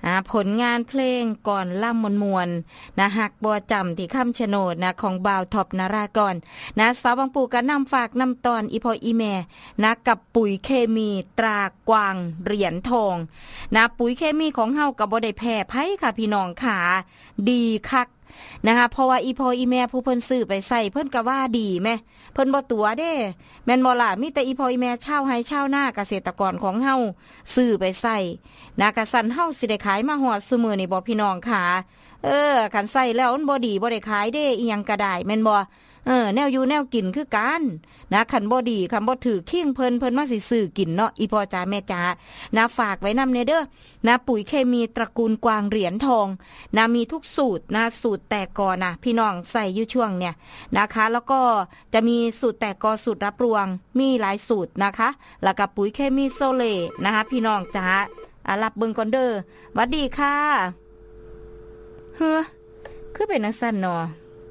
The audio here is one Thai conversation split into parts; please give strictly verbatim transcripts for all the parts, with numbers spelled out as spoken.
นะผลงานเพลงก่อนล่ำมวลๆนะฮักบ่จำที่คำชะโนดนะของบ่าวท็อปนารากรนะสาวบางปูก็นำฝากนำตอนอีพออีแม่นะกับปุ๋ยเคมีตรากวางเหรียญทองนะปุ๋ยเคมีของเฮาก็บ่ได้แพ้ไผค่ะพี่น้องขาดีคักนะคะเพราะว่าอีพ่ออีแม่ผู้เพิ่นซื้อไปใส่เพิ่นก็ว่าดีแม่เพิ่นบ่ตัวเด้แม่นบ่ล่ะมีแต่อีพ่ออีแม่ชาวไร่ชาวนาเกษตรกรของเฮาซื้อไปใส่นะกะสั่นเฮาสิได้ขายมาฮอดซุมื้อนี่บ่พี่น้องค่ะเออคันใส่แล้วมันบ่ดีบ่ได้ขายเด้อีหยังก็ได้แม่นบ่เออแนวอยู่แนวกินคือกันนะคันบ่ดีคันบ่ถือคิงเพิ่นเพิ่นมาสิซื้อกินเนาะอีพ่อจ๋าแม่จ๋านะฝากไว้นำเนเด้อนะปุ๋ยเคมีตระกูลกวางเหรียญทองนะมีทุกสูตรนะสูตรแตกกอนะพี่น้องใส่อยู่ช่วงเนี่ยนะคะแล้วก็จะมีสูตรแตกกอสูตรรับรวงมีหลายสูตรนะคะแล้วก็ปุ๋ยเคมีโซเลนะคะพี่น้องจ๋าอ่ะรับเบิ่งก่อนเด้อหวัดดีค่ะเฮ้อคือเป็นจังซั่นเนาะ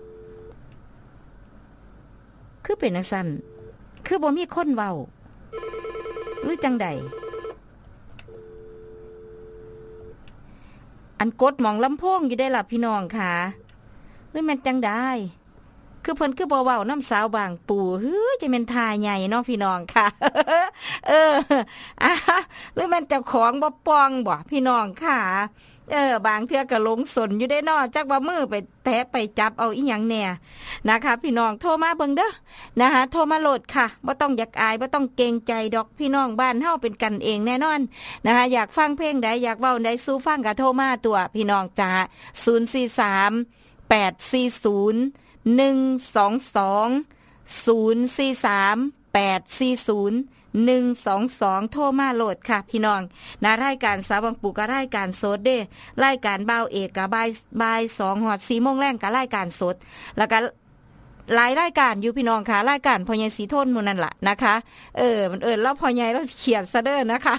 คือเป็นจังซั่นคือบ่มีคนเว้าหรือจังใดอันกดหมองลำโพงอยู่ได้ล่ะพี่น้องค่ะหรือแม่นจังได้คือเพิ่นคือบ่เว้าน้ำสาวบางปู่เฮ้ยจะแม่นทาใหญ่เนาะพี่น้องค่ะเอออ่ะหรือแม่นเจ้าของบ่ปองบ่พี่น้องค่ะเออบางเทื่อก็หลงสนอยู่ได้เนาะจักว่ามือไปแตะไปจับเอาอีหยังแน่นะคะพี่น้องโทรมาเบิ่งเด้อนะคะโทรมาโหลดค่ะบ่ต้องอยากอายบ่ต้องเกรงใจดอกพี่น้องบ้านเฮาเป็นกันเองแน่นอนนะคะอยากฟังเพลงใดอยากเว้าใดสู่ฟังก็โทรมาตัวพี่น้องจ๋าศูนย์ สี่ สาม แปด สี่ ศูนย์ หนึ่ง สอง สอง ศูนย์ สี่ สาม แปด สี่ ศูนย์ หนึ่ง สอง สองโทรมาโหลดค่ะพี่น้องนะรายการสาวบางปูก็รายการสดเด้รายการบ่าวเอกก็บ่ายบ่ายสองฮอด สี่โมงแลงก็รายการสดแล้วก็หลายรายการอยู่พี่น้องค่ะรายการพ่อใหญ่สีทนหมู่นั่นล่ะนะคะเออมันเอิ้นแล้วพ่อใหญ่แล้วเขียนซะเด้อนะคะ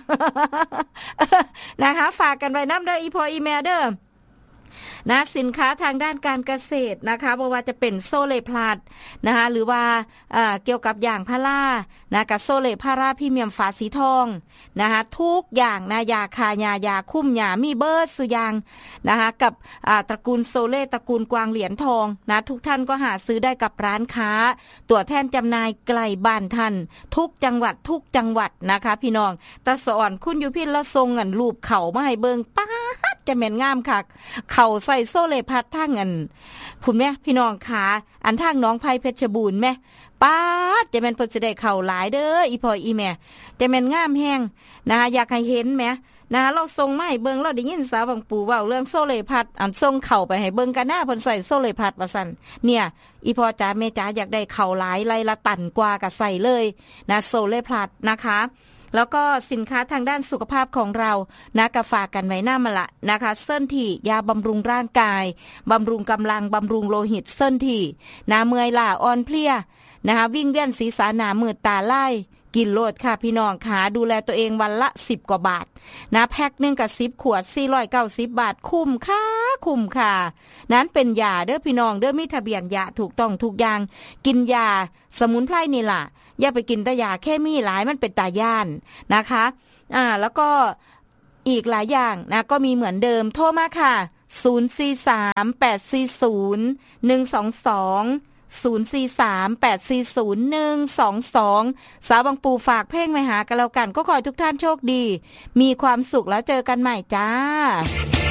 นะคะฝากกันไว้นำเด้ออีพ่ออีแม่เด้อนะสินค้าทางด้านการเกษตรนะคะบ่ว่าจะเป็นโซเลพลัดนะคะหรือว่าเอ่อเกี่ยวกับยางพารานะกับโซเลพาราพรีเมียมฝาสีทองนะคะทุกอย่างนะยาคายายาคุ้มยามีเบิร์ดสุยางนะคะกับอ่าตระกูลโซเลตระกูลกวางเหรียญทองนะทุกท่านก็หาซื้อได้กับร้านค้าตัวแทนจำหน่ายไกลบ้านท่านทุกจังหวัดทุกจังหวัดนะคะพี่น้องตะสอนคุณอยู่พี่ละทรงอันรูปเข่ามาให้เบิ่งป๊าดจะแม่นงามคักเข่าใส่โซเลพัดทางอันพุ่นแม่พี่น้องขาอันทางน้องไผเพชรบูรณ์แม่ป๊าดจะแม่นเพิ่นสิได้เข้าหลายเด้ออีพ่ออีแม่จะแม่นงามแฮงนะคะอยากให้เห็นแหมนะเราส่งมาให้เบิ่งเราได้ยินสาวบางปู่เว้าเรื่องโซเลพัดอันส่งเข้าไปให้เบิ่งกันหน้าเพิ่นใส่โซเลพัดว่าซั่นเนี่ยอีพ่อจ๋าแม่จ๋าอยากได้เข้าหลายไล่ละตันกว่าก็ใส่เลยนะโซเลพัดนะคะแล้วก็สินค้าทางด้านสุขภาพของเรานะก็ฝากกันไว้หน้ามาละนะคะเส้นที่ยาบำรุงร่างกายบำรุงกำลังบำรุงโลหิตเส้นที่นะเมื่อยล้าอ่อนเพลียนะคะวิ่งเวียนศีรษะหน้ามืดตาลายกินโลดค่ะพี่น้องขาดูแลตัวเองวันละสิบกว่าบาทนะแพ็คนึงกับสิบขวดสี่ร้อยเก้าสิบบาทคุ้มค่าคุ้มค่ะนั้นเป็นยาเด้อพี่น้องเด้อมีทะเบียนยาถูกต้องทุกอย่างกินยาสมุนไพรนี่ล่ะอย่าไปกินแต่ยาเคมีหลายมันเป็นตาย่านนะคะอ่าแล้วก็อีกหลายอย่างนะก็มีเหมือนเดิมโทรมาค่ะศูนย์ สี่ สาม แปด สี่ ศูนย์ หนึ่ง สอง สองศูนย์ สี่ สาม แปด สี่ ศูนย์ หนึ่ง สอง สองสาวบางปูฝากเพลงไว้หากันแล้วกันก็ขอให้ทุกท่านโชคดีมีความสุขแล้วเจอกันใหม่จ้า